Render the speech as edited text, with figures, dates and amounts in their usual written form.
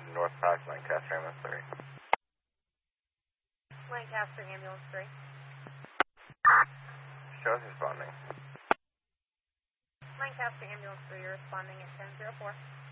North Park, Lancaster Ambulance 3. Lancaster Ambulance 3. Show's responding. Lancaster Ambulance 3, you're responding at 1004.